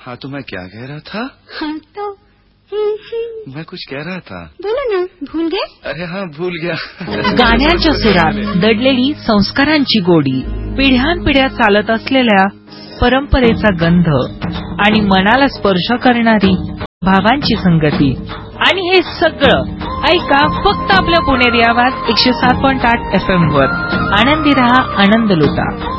हाँ तो मैं क्या कह रहा था? हाँ तो मैं कुछ कह रहा था. बोलो ना. भूल गए? अरे हाँ भूल गया. गाण्याच्या सुरात दडलेली संस्कारांची गोडी, पिढ्यानपिढ्या चालत असलेल्या परंपरेचा गंध आणि मनाला स्पर्श करणारी भावांची संगती, आणि हे सगळं ऐका फक्त आपल्या पुणेरी आवाज 107.8 FM वर. आनंदी रहा, आनंद लुटा.